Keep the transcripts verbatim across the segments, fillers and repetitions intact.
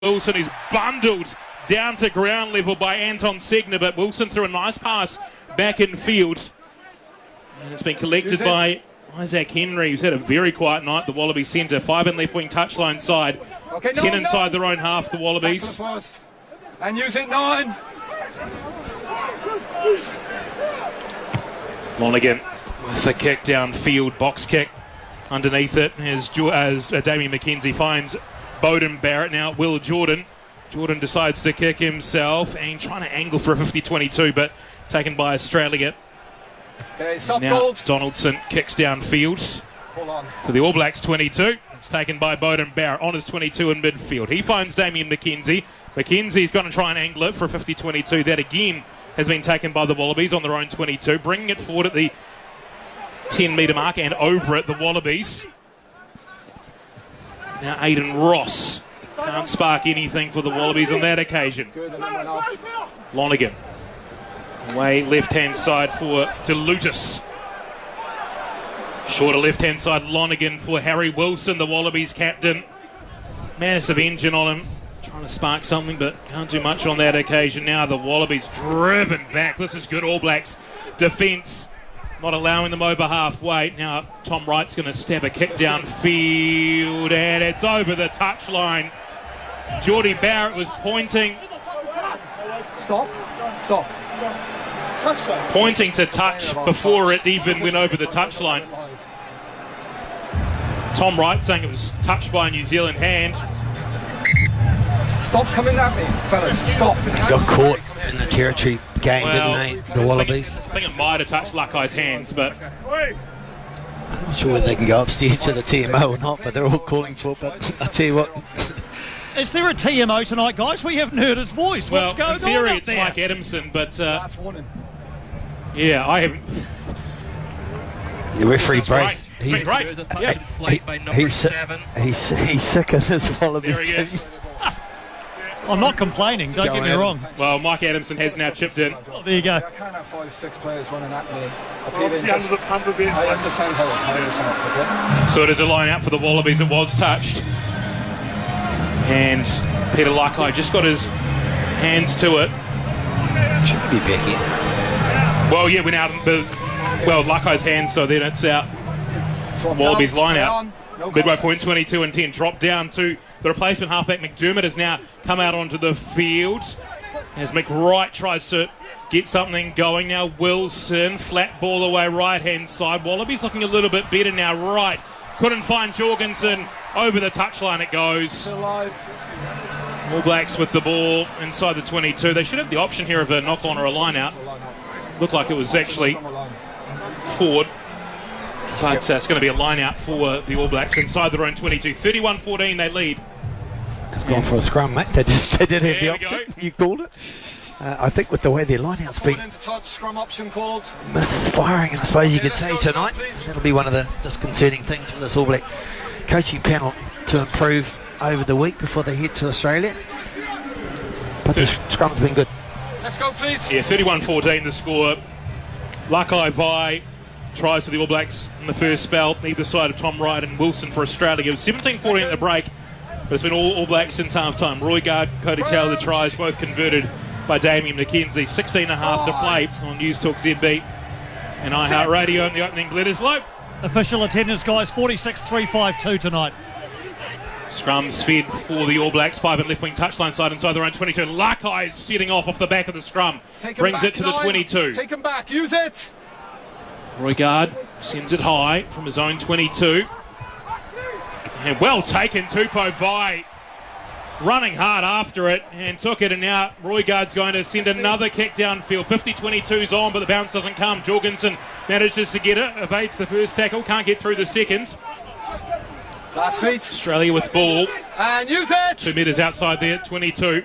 Wilson is bundled down to ground level by Anton Segner, but Wilson threw a nice pass back in field. And it's been collected by Isaac Henry, who's had a very quiet night. The Wallaby centre, five in left wing touchline side, okay, no, ten inside no. their own half, the Wallabies. And use it nine. Lonergan with the kick downfield, box kick underneath it as, as uh, Damien McKenzie finds Beauden Barrett. Now Will Jordan. Jordan decides to kick himself and trying to angle for a fifty twenty-two, but taken by Australia. Okay, stop now gold. Donaldson kicks downfield Hold on. to the All Blacks twenty-two. It's taken by Beauden Barrett on his twenty-two in midfield. He finds Damien McKenzie. McKenzie's going to try and angle it for a fifty twenty-two. That again has been taken by the Wallabies on their own twenty-two, bringing it forward at the ten metre mark and over it, the Wallabies. Now Aidan Ross can't spark anything for the Wallabies on that occasion. Lonergan away left-hand side for DeLutis. Shorter left-hand side Lonergan for Harry Wilson, the Wallabies captain. Massive engine on him, trying to spark something, but can't do much on that occasion. Now the Wallabies driven back. This is good All Blacks defence, not allowing them over halfway. Now Tom Wright's going to stab a kick downfield, and it's over the touchline. Geordie Barrett was pointing. Stop. Stop. Pointing to touch before it even went over the touchline. Tom Wright saying it was touched by a New Zealand hand. Stop coming at me, fellas. Stop. Got caught in the territory game, Well, didn't they? The Wallabies. I think it might have touched Lakai's hands, but I'm not sure whether they can go upstairs to the T M O or not, but they're all calling for it. But I tell you what. Is there a T M O tonight, guys? We haven't heard his voice. well, What's going in theory on up it's there? Mike Adamson, but uh, Last warning. yeah, I haven't. The referee It's great. brace. It's been great. Yeah. He, he's, si- he's, he's sick in his Wallaby There he team. is. I'm not complaining, don't Go get me ahead. wrong. Well, Mike Adamson has now chipped in. Oh, there you go. I can't have five, six players running at me. Obviously under the pump a bit. I understand how. I understand. Okay. So it is a line out for the Wallabies. It was touched. And Peter Lakai just got his hands to it. Should be back here. Well, yeah, went out. But, well, Lakai's hands, so then it's out. Swap Wallabies down, line stay out. on. No Midway contact. point twenty-two and ten. Drop down to the replacement halfback McDermott has now come out onto the field as McWright tries to get something going. Now Wilson, flat ball away right hand side. Wallabies looking a little bit better now. Right, couldn't find Jorgensen. Over the touchline it goes. Still alive. All Blacks with the ball inside the twenty-two. They should have the option here of a knock on or a line out. Looked like it was actually forward. But uh, it's going to be a line out for the All Blacks inside their own twenty-two. thirty-one fourteen they lead. They've gone for a scrum, mate. They did, they did have the There we option. go. You called it. Uh, I think with the way their line-out's been Into touch, scrum option called. misfiring, I suppose you could let's say go, tonight. please. That'll be one of the disconcerting things for this All Black coaching panel to improve over the week before they head to Australia. But the scrum's been good. Let's go, please. Yeah, thirty-one fourteen the score. Lakai Vai tries for the All Blacks in the first spell, either side of Tom Wright and Wilson for Australia. It was seventeen fourteen at the break, but it's been all, all Blacks since half time. Roygard, Cody Taylor, the tries, both converted by Damien McKenzie. sixteen and a half to play on News Talk Z B and iHeartRadio in the opening. Gletters low. Official attendance, guys, forty-six three fifty-two tonight. Scrums fed for the All Blacks, five in left wing touchline side inside their own twenty-two. Lakai is setting off off the back of the scrum, Take him brings back, it to the nine. twenty-two. Take him back. Use it. Roygard sends it high from his own twenty-two. And well taken, Tupou Vai running hard after it and took it, and now Roygard's going to send another kick downfield. fifty twenty-two's on, but the bounce doesn't come. Jorgensen manages to get it, evades the first tackle, can't get through the second. Last feet. Australia with ball, And use two it. metres outside there, twenty-two.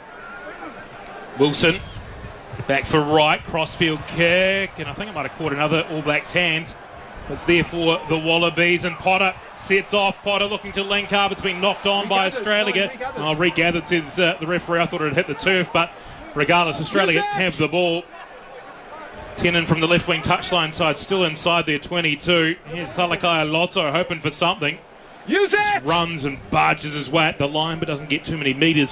Wilson back for Wright, crossfield kick, and I think it might have caught another All Blacks hand. It's there for the Wallabies, and Potter sets off. Potter looking to link up. It's been knocked on by Regathered, Australia. sorry, regathered. Oh, regathered, says uh, the referee. I thought it had hit the turf, but regardless, Australia Use it. have the ball. Tenen from the left wing touchline side, still inside their twenty-two. Here's Salakai Lotto hoping for something. Use it! Runs and barges his way at the line, but doesn't get too many metres